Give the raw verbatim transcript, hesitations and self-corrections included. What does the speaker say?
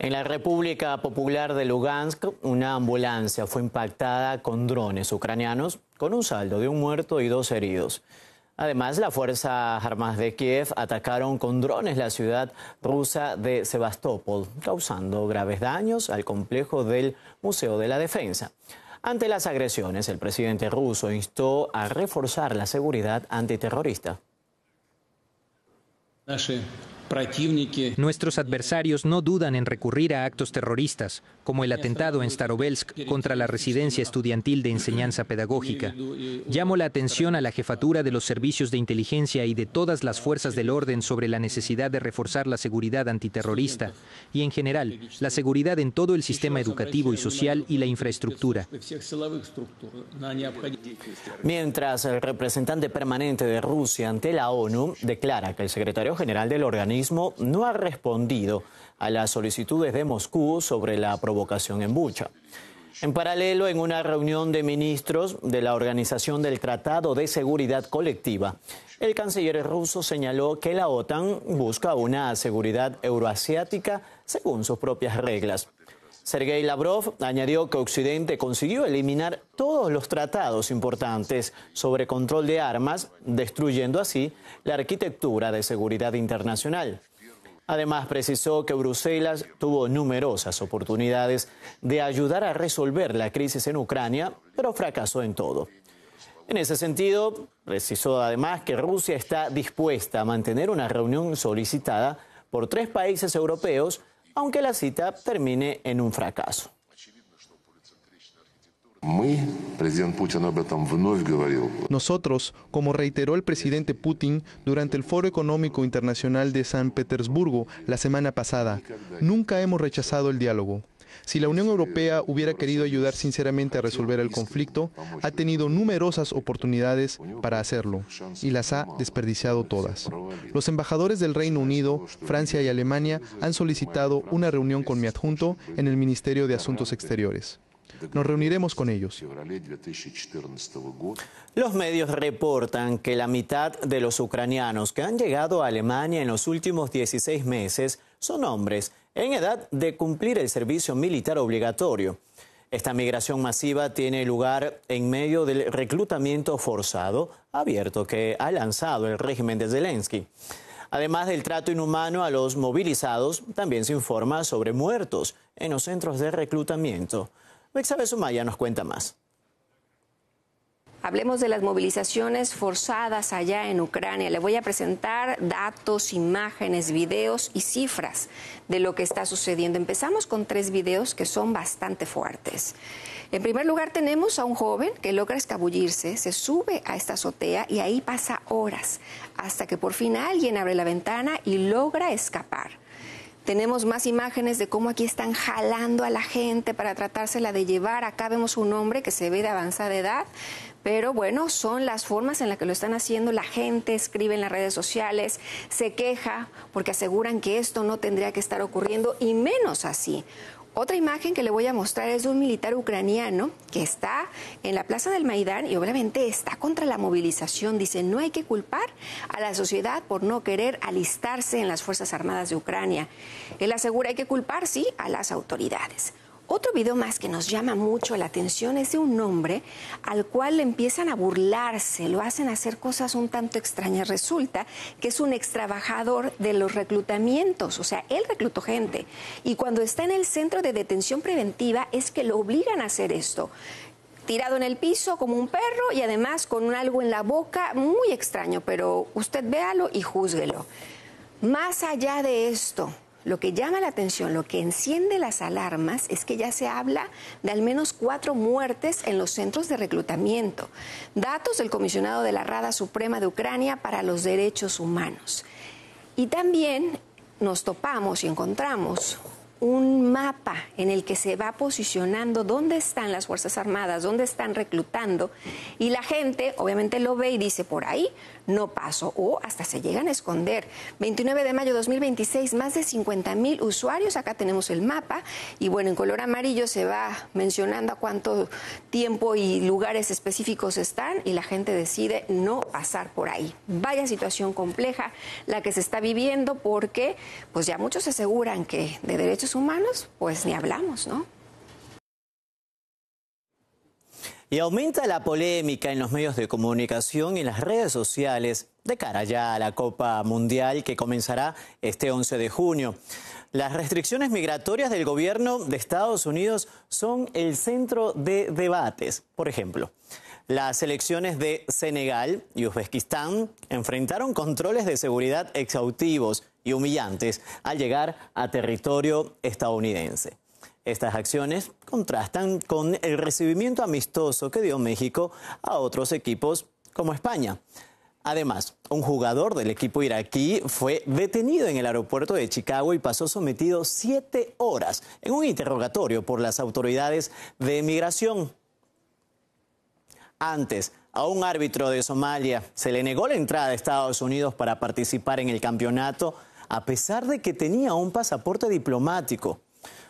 En la República Popular de Lugansk, una ambulancia fue impactada con drones ucranianos con un saldo de un muerto y dos heridos. Además, las Fuerzas Armadas de Kiev atacaron con drones la ciudad rusa de Sebastopol, causando graves daños al complejo del Museo de la Defensa. Ante las agresiones, el presidente ruso instó a reforzar la seguridad antiterrorista. Nuestros adversarios no dudan en recurrir a actos terroristas, como el atentado en Starovelsk contra la residencia estudiantil de enseñanza pedagógica. Llamo la atención a la jefatura de los servicios de inteligencia y de todas las fuerzas del orden sobre la necesidad de reforzar la seguridad antiterrorista y, en general, la seguridad en todo el sistema educativo y social y la infraestructura. Mientras el representante permanente de Rusia ante la ONU declara que el secretario general del organismo no ha respondido a las solicitudes de Moscú sobre la provocación en Bucha. En paralelo, en una reunión de ministros de la Organización del Tratado de Seguridad Colectiva, el canciller ruso señaló que la OTAN busca una seguridad euroasiática según sus propias reglas. Sergei Lavrov añadió que Occidente consiguió eliminar todos los tratados importantes sobre control de armas, destruyendo así la arquitectura de seguridad internacional. Además, precisó que Bruselas tuvo numerosas oportunidades de ayudar a resolver la crisis en Ucrania, pero fracasó en todo. En ese sentido, precisó además que Rusia está dispuesta a mantener una reunión solicitada por tres países europeos, aunque la cita termine en un fracaso. Nosotros, como reiteró el presidente Putin durante el Foro Económico Internacional de San Petersburgo la semana pasada, nunca hemos rechazado el diálogo. Si la Unión Europea hubiera querido ayudar sinceramente a resolver el conflicto, ha tenido numerosas oportunidades para hacerlo y las ha desperdiciado todas. Los embajadores del Reino Unido, Francia y Alemania han solicitado una reunión con mi adjunto en el Ministerio de Asuntos Exteriores. Nos reuniremos con ellos. Los medios reportan que la mitad de los ucranianos que han llegado a Alemania en los últimos dieciséis meses son hombres en edad de cumplir el servicio militar obligatorio. Esta migración masiva tiene lugar en medio del reclutamiento forzado abierto que ha lanzado el régimen de Zelensky. Además del trato inhumano a los movilizados, también se informa sobre muertos en los centros de reclutamiento. Bexabe Sumaya nos cuenta más. Hablemos de las movilizaciones forzadas allá en Ucrania. Le voy a presentar datos, imágenes, videos y cifras de lo que está sucediendo. Empezamos con tres videos que son bastante fuertes. En primer lugar, tenemos a un joven que logra escabullirse, se sube a esta azotea y ahí pasa horas hasta que por fin alguien abre la ventana y logra escapar. Tenemos más imágenes de cómo aquí están jalando a la gente para tratársela de llevar. Acá vemos un hombre que se ve de avanzada edad, pero bueno, son las formas en las que lo están haciendo. La gente escribe en las redes sociales, se queja porque aseguran que esto no tendría que estar ocurriendo y menos así. Otra imagen que le voy a mostrar es de un militar ucraniano que está en la plaza del Maidán y obviamente está contra la movilización. Dice, no hay que culpar a la sociedad por no querer alistarse en las Fuerzas Armadas de Ucrania. Él asegura hay que culpar, sí, a las autoridades. Otro video más que nos llama mucho la atención es de un hombre al cual le empiezan a burlarse, lo hacen hacer cosas un tanto extrañas. Resulta que es un extrabajador de los reclutamientos, o sea, él reclutó gente. Y cuando está en el centro de detención preventiva es que lo obligan a hacer esto. Tirado en el piso como un perro y además con algo en la boca, muy extraño, pero usted véalo y júzguelo. Más allá de esto, lo que llama la atención, lo que enciende las alarmas es que ya se habla de al menos cuatro muertes en los centros de reclutamiento. Datos del comisionado de la Rada Suprema de Ucrania para los Derechos Humanos. Y también nos topamos y encontramos un mapa en el que se va posicionando dónde están las Fuerzas Armadas, dónde están reclutando, y la gente obviamente lo ve y dice, por ahí no paso, o hasta se llegan a esconder. veintinueve de mayo de dos mil veintiséis, más de cincuenta mil usuarios, acá tenemos el mapa, y bueno, en color amarillo se va mencionando a cuánto tiempo y lugares específicos están, y la gente decide no pasar por ahí. Vaya situación compleja la que se está viviendo, porque pues ya muchos aseguran que de derechos humanos pues ni hablamos, ¿no? Y aumenta la polémica en los medios de comunicación y en las redes sociales de cara ya a la Copa Mundial que comenzará este once de junio. Las restricciones migratorias del gobierno de Estados Unidos son el centro de debates. Por ejemplo, las selecciones de Senegal y Uzbekistán enfrentaron controles de seguridad exhaustivos y humillantes al llegar a territorio estadounidense. Estas acciones contrastan con el recibimiento amistoso que dio México a otros equipos como España. Además, un jugador del equipo iraquí fue detenido en el aeropuerto de Chicago y pasó sometido siete horas en un interrogatorio por las autoridades de migración. Antes, a un árbitro de Somalia se le negó la entrada a Estados Unidos para participar en el campeonato, a pesar de que tenía un pasaporte diplomático.